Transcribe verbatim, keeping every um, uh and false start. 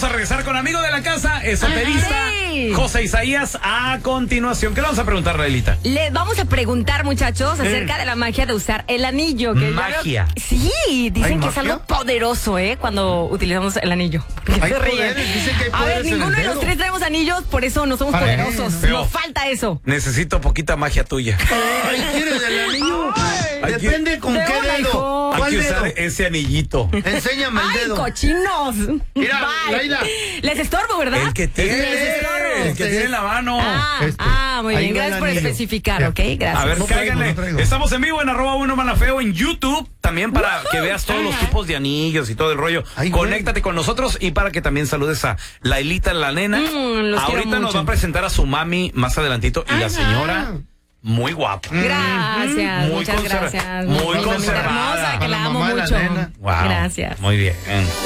Vamos a regresar con amigo de la casa, esoterista, Sí. José Isaías. A continuación, ¿qué le vamos a preguntar, Raelita? Les vamos a preguntar, muchachos, acerca de la magia de usar el anillo. Que Magia. Ya... Sí, dicen que magia? es algo poderoso, ¿eh? Cuando utilizamos el anillo. ¿Por qué Hay se ríen? poderes, dicen que hay A ver, poderes en el ninguno de los dedo. tres traemos anillos, por eso no somos Para poderosos. qué, no. Nos falta eso. Necesito poquita magia tuya. Ay, ¿quieres el anillo? Ay, Depende con de qué una, dedo. hijo. Hay ¿Cuál que dedo? usar ese anillito. Enséñame el ¡Ay, dedo. cochinos! Mira, Bye. Laila. Les estorbo, ¿verdad? El que tiene, Les estorbo. el que Este tiene es- en la mano. Ah, Este. ah, muy Ahí bien. va el Gracias por anillo. especificar, Ya. ¿ok? Gracias. A ver, No traigo, cáiganle. no traigo. Estamos en vivo en arroba uno malafeo en YouTube. También para que veas todos los tipos de anillos y todo el rollo. Ay, güey. Conéctate con nosotros y para que también saludes a Lailita, la nena. Mm, los quiero Ahorita nos mucho. va a presentar a su mami más adelantito. Y la señora, muy guapa. Gracias, Muy muchas conserva- gracias. muy Mi mamita conservada. hermosa, que Para la la amo mamá de la mucho. nena. Wow. Gracias. Muy bien.